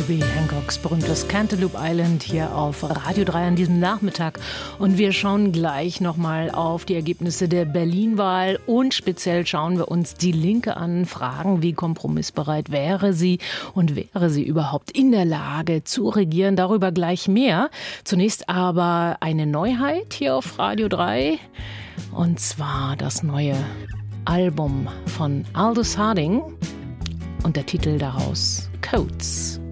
Herbie Hancocks berühmtes Cantaloupe Island hier auf Radio 3 an diesem Nachmittag. Und wir schauen gleich nochmal auf die Ergebnisse der Berlin-Wahl und speziell schauen wir uns die Linke an, fragen, wie kompromissbereit wäre sie und wäre sie überhaupt in der Lage zu regieren. Darüber gleich mehr. Zunächst aber eine Neuheit hier auf Radio 3 und zwar das neue Album von Aldous Harding und der Titel daraus Coats.